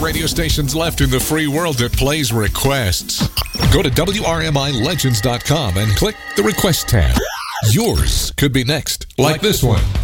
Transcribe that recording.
radio stations left in the free world that plays requests. Go to WRMILegends.com and click the Request tab. Yours could be next, like this one.